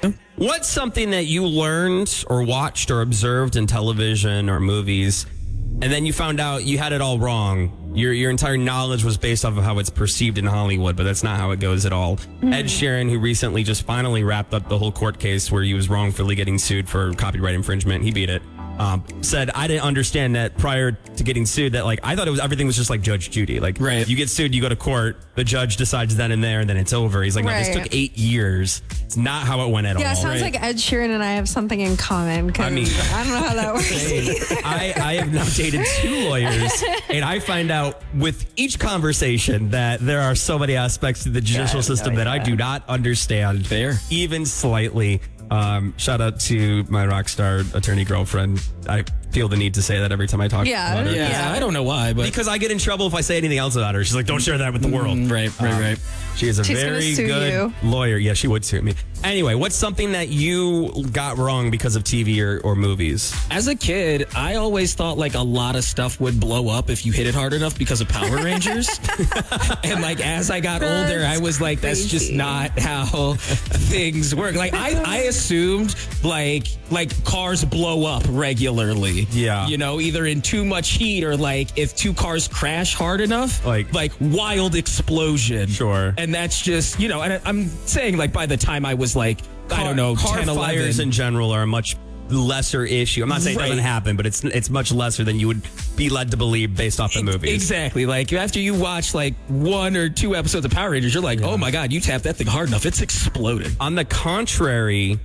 What's something that you learned or watched or observed in television or movies, and then you found out you had it all wrong? Your entire knowledge was based off of how it's perceived in Hollywood, but that's not how it goes at all. Ed Sheeran, who recently just finally wrapped up the whole court case where he was wrongfully getting sued for copyright infringement, he beat it. Said, I didn't understand that prior to getting sued, that like I thought everything was just like Judge Judy. Like, right. You get sued, you go to court, the judge decides then and there, and then it's over. He's like, no, this took 8 years. It's not how it went at all. Yeah, sounds like Ed Sheeran and I have something in common. I mean, I don't know how that works. I have now dated 2 lawyers, and I find out with each conversation that there are so many aspects to the judicial system that I do not understand. Fair. Even slightly. Shout out to my rock star attorney girlfriend. I feel the need to say that every time I talk about her. Yeah, I don't know why, but because I get in trouble if I say anything else about her. She's like, don't share that with the world. Right. She is a very good lawyer. Yeah, she would sue me. Anyway, what's something that you got wrong because of TV or movies? As a kid, I always thought like a lot of stuff would blow up if you hit it hard enough because of Power Rangers. And like as I got older, I was like, that's just not how things work. Like I assumed like cars blow up regularly. Yeah. You know, either in too much heat or like if 2 cars crash hard enough, like wild explosion. Sure. And that's just, you know, and I'm saying like by the time I was like, I don't know, car 10, 11. fires in general are a much lesser issue. I'm not saying it doesn't happen, but it's much lesser than you would be led to believe based off the movies. Exactly. Like after you watch like 1 or 2 episodes of Power Rangers, you're like, oh my God, you tapped that thing hard enough. It's exploded. On the contrary,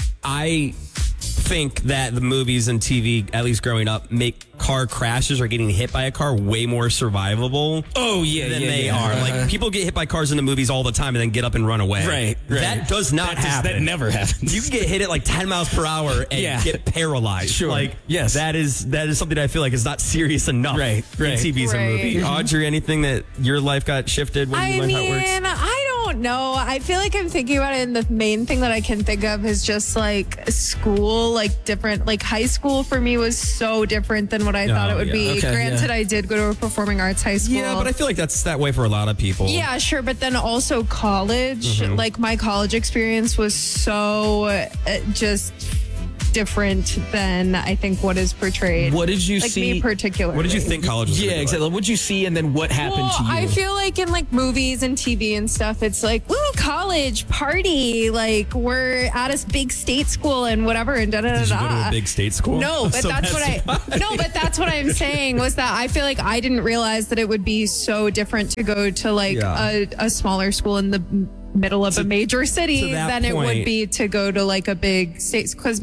I think that the movies and TV, at least growing up, make car crashes or getting hit by a car way more survivable. Oh yeah, than they are. Like people get hit by cars in the movies all the time and then get up and run away. Right. That does not happen. That never happens. You can get hit at like 10 miles per hour and get paralyzed. Sure. Like yes, that is something that I feel like is not serious enough. Right. In TVs and movies. Audrey, anything that your life got shifted when you learned how it works? I don't know. I feel like I'm thinking about it, and the main thing that I can think of is just like school, like different, like high school for me was so different than what I thought it would be. Okay, Granted, I did go to a performing arts high school. Yeah, but I feel like that's that way for a lot of people. Yeah, sure. But then also college, like my college experience was so just different than I think what is portrayed. What did you like see? Me particularly. What did you think college was? Yeah, exactly. What did you see, and then what happened to you? I feel like in like movies and TV and stuff, it's like, ooh, college party. Like we're at a big state school and whatever and da da da. Did you go to a big state school? No, but that's what I'm saying was that I feel like I didn't realize that it would be so different to go to like a smaller school in the middle of a major city than it would be to go to like a big state, because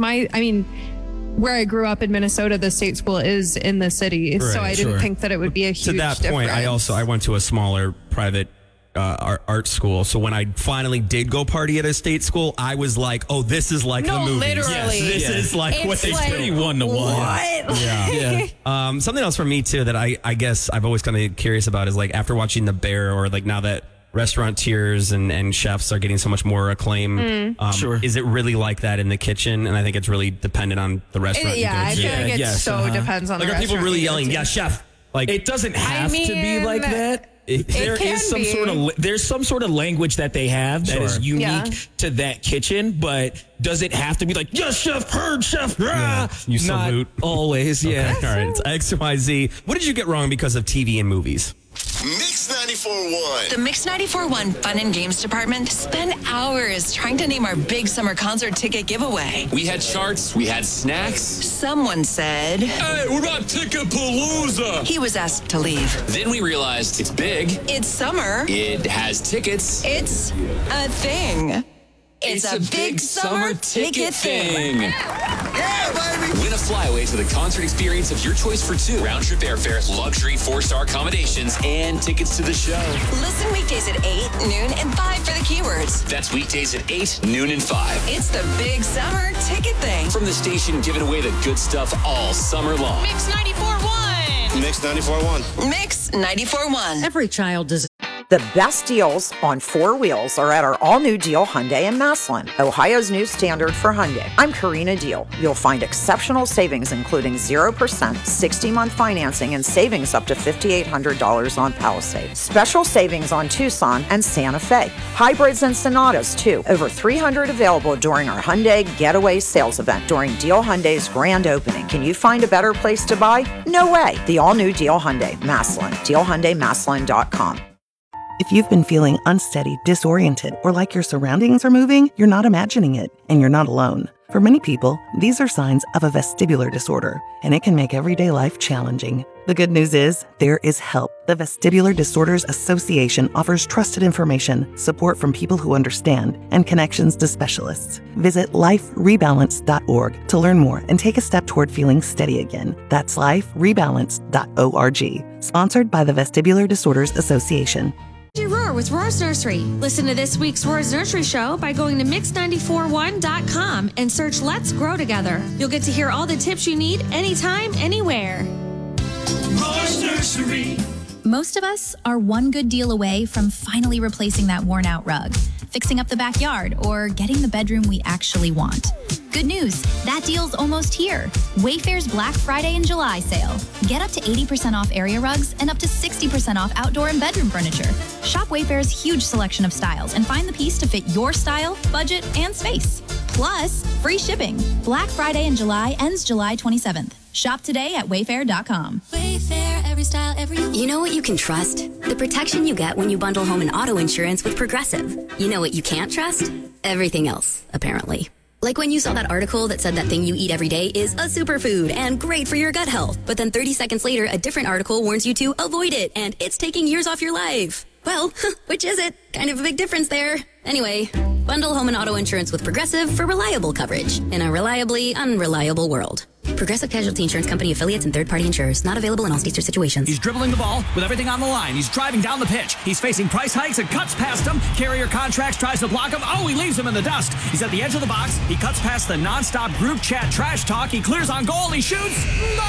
where I grew up in Minnesota, the state school is in the city, so I didn't think that it would be a huge to that point difference. I went to a smaller private art school, so when I finally did go party at a state school, I was like, oh, this is like the movies. Literally. Yes, this is like what they like, do. 1-to-1. What? Yeah. Something else for me too that I guess I've always kind of curious about is like after watching The Bear, or like now that restaurateurs and chefs are getting so much more acclaim. Is it really like that in the kitchen? And I think it's really dependent on the restaurant. I feel like it depends on the restaurant. Are people really yelling, "Yes, chef"? Like it doesn't have to be like that. There's some sort of language that they have that is unique to that kitchen, but does it have to be like, yes, chef, heard, chef, you salute. Not always, yeah. Okay. All right, it's XYZ. What did you get wrong because of TV and movies? Mix 94.1. The Mix 94.1 Fun and Games Department spent hours trying to name our big summer concert ticket giveaway. We had charts, we had snacks. Someone said, hey, what about Ticketpalooza? He was asked to leave. Then we realized it's big. It's summer. It has tickets. It's a thing. It's a big summer ticket thing. Yeah, baby. Win a flyaway to the concert experience of your choice for 2. Round-trip airfare, luxury 4-star accommodations, and tickets to the show. Listen weekdays at 8, noon, and 5 for the keywords. That's weekdays at 8, noon, and 5. It's the big summer ticket thing. From the station giving away the good stuff all summer long. Mix 94.1. Mix 94.1. Mix 94.1. Every child deserves The best deals on 4 wheels are at our all-new Deal Hyundai in Massillon, Ohio's new standard for Hyundai. I'm Karina Deal. You'll find exceptional savings including 0%, 60-month financing, and savings up to $5,800 on Palisade. Special savings on Tucson and Santa Fe. Hybrids and Sonatas, too. Over 300 available during our Hyundai Getaway Sales Event during Deal Hyundai's grand opening. Can you find a better place to buy? No way. The all-new Deal Hyundai, Massillon. DealHyundaiMassillon.com. If you've been feeling unsteady, disoriented, or like your surroundings are moving, you're not imagining it, and you're not alone. For many people, these are signs of a vestibular disorder, and it can make everyday life challenging. The good news is, there is help. The Vestibular Disorders Association offers trusted information, support from people who understand, and connections to specialists. Visit liferebalance.org to learn more and take a step toward feeling steady again. That's liferebalance.org. Sponsored by the Vestibular Disorders Association. Roar with Roar's Nursery. Listen to this week's Roar's Nursery show by going to mix941.com and search Let's Grow Together. You'll get to hear all the tips you need anytime, anywhere. Roar's Nursery. Most of us are one good deal away from finally replacing that worn out rug, fixing up the backyard, or getting the bedroom we actually want. Good news, that deal's almost here. Wayfair's Black Friday and July sale. Get up to 80% off area rugs and up to 60% off outdoor and bedroom furniture. Shop Wayfair's huge selection of styles and find the piece to fit your style, budget, and space. Plus, free shipping. Black Friday in July ends July 27th. Shop today at wayfair.com. Wayfair, every style, every... You know what you can trust? The protection you get when you bundle home and auto insurance with Progressive. You know what you can't trust? Everything else, apparently. Like when you saw that article that said that thing you eat every day is a superfood and great for your gut health. But then 30 seconds later, a different article warns you to avoid it and it's taking years off your life. Well, which is it? Kind of a big difference there. Anyway, bundle home and auto insurance with Progressive for reliable coverage in a reliably unreliable world. Progressive Casualty Insurance Company affiliates and third-party insurers. Not available in all states or situations. He's dribbling the ball with everything on the line. He's driving down the pitch. He's facing price hikes and cuts past him. Carrier Contracts tries to block him. Oh, he leaves him in the dust. He's at the edge of the box. He cuts past the nonstop group chat trash talk. He clears on goal. He shoots. Goal!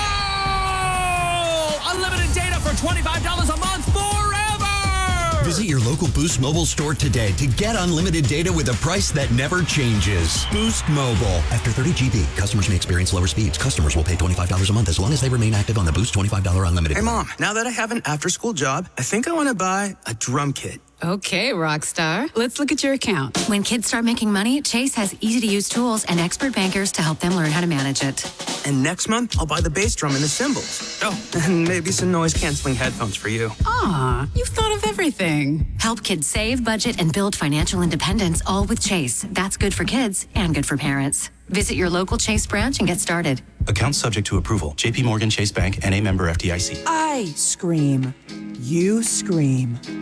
Unlimited data for $25 a month forever! Visit your local Boost Mobile store today to get unlimited data with a price that never changes. Boost Mobile. After 30 GB, customers may experience lower speeds. Customers will pay $25 a month as long as they remain active on the Boost $25 unlimited. Hey, Mom, now that I have an after-school job, I think I want to buy a drum kit. Okay, Rockstar. Let's look at your account. When kids start making money, Chase has easy-to-use tools and expert bankers to help them learn how to manage it. And next month, I'll buy the bass drum and the cymbals. Oh, and maybe some noise-canceling headphones for you. Aw, you've thought of everything. Help kids save, budget, and build financial independence, all with Chase. That's good for kids and good for parents. Visit your local Chase branch and get started. Account subject to approval. JP Morgan Chase Bank, N.A. member FDIC. I scream. You scream.